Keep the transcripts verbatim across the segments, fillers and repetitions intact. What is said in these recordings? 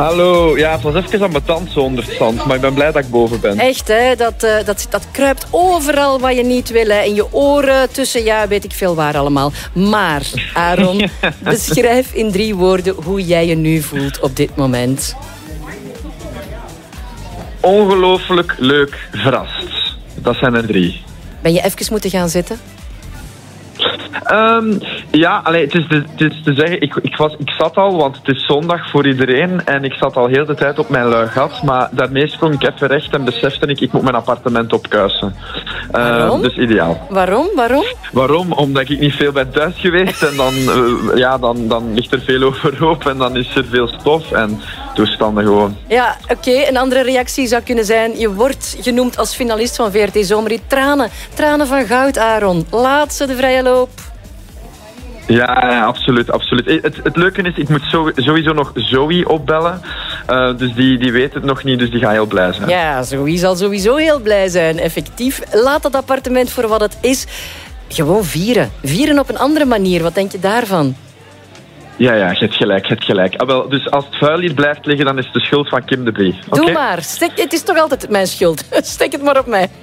Hallo, ja, het was even ambetant zo onder het zand, maar ik ben blij dat ik boven ben. Echt, hè? Dat, uh, dat, dat kruipt overal wat je niet wil. Hè. In je oren, tussen, ja, weet ik veel waar allemaal. Maar, Aaron, ja. beschrijf in drie woorden hoe jij je nu voelt op dit moment. Ongelooflijk leuk verrast. Dat zijn er drie. Ben je even moeten gaan zitten? Um, ja, allee, het, is de, het is te zeggen, ik, ik, was, ik zat al, want het is zondag voor iedereen en ik zat al heel de tijd op mijn lui gat, maar daarmee sprong ik even recht en besefte ik, ik moet mijn appartement opkuisen. Uh, Waarom? Dus ideaal. Waarom? Waarom? Waarom? Omdat ik niet veel ben thuis geweest en dan, uh, ja, dan, dan ligt er veel overhoop en dan is er veel stof en toestanden gewoon. Ja, oké. Okay. Een andere reactie zou kunnen zijn, je wordt genoemd als finalist van V R T Zomerhit. Tranen. Tranen van goud, Aaron. Laat ze de vrije loop. Ja, ja, absoluut, absoluut. Het, het leuke is, ik moet zo, sowieso nog Zoe opbellen. Uh, dus die, die weet het nog niet, dus die gaat heel blij zijn. Ja, Zoe zal sowieso heel blij zijn, effectief. Laat dat appartement voor wat het is. Gewoon vieren. Vieren op een andere manier. Wat denk je daarvan? Ja, ja, je hebt gelijk, je hebt gelijk. Ah, wel, dus als het vuil hier blijft liggen, dan is het de schuld van Kim de Brie. Doe okay? maar. Stek, het is toch altijd mijn schuld. Steek het maar op mij.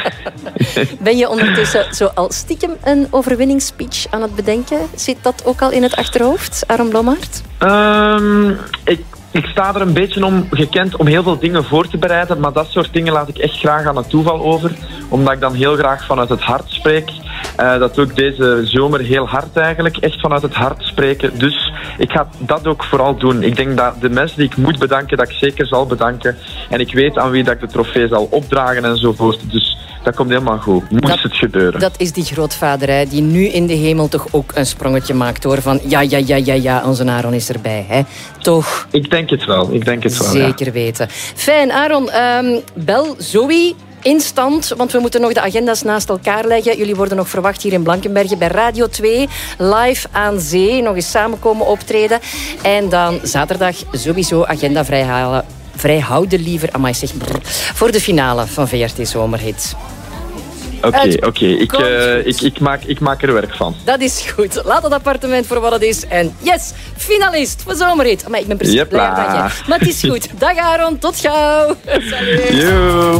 Ben je ondertussen zo al stiekem een overwinningsspeech aan het bedenken? Zit dat ook al in het achterhoofd, Aaron Blommaert? Um, ik, ik sta er een beetje om gekend om heel veel dingen voor te bereiden, maar dat soort dingen laat ik echt graag aan het toeval over, omdat ik dan heel graag vanuit het hart spreek. Uh, dat doe ik deze zomer heel hard eigenlijk, echt vanuit het hart spreken. Dus ik ga dat ook vooral doen. Ik denk dat de mensen die ik moet bedanken, dat ik zeker zal bedanken. En ik weet aan wie dat ik de trofee zal opdragen enzovoort. Dus dat komt helemaal goed. Moest dat, het gebeuren. Dat is die grootvader, hè, die nu in de hemel toch ook een sprongetje maakt, hoor. Van ja, ja, ja, ja, ja, onze Aaron is erbij, hè. Toch? Ik denk het wel, ik denk het wel, Zeker ja. weten. Fijn, Aaron, um, bel Zoe instant, want we moeten nog de agenda's naast elkaar leggen. Jullie worden nog verwacht hier in Blankenberge bij Radio twee, live aan zee. Nog eens samen komen optreden. En dan zaterdag sowieso agenda vrijhalen. Vrijhouden liever, amai zeg, brrr, voor de finale van V R T Zomerhit. Oké, okay, oké. Okay. Ik, uh, ik, ik, maak, ik maak er werk van. Dat is goed. Laat het appartement voor wat het is. En yes, finalist voor Zomerhit. Maar ik ben precies blij van je. Maar het is goed. Dag Aaron, tot gauw. Salut. Yo.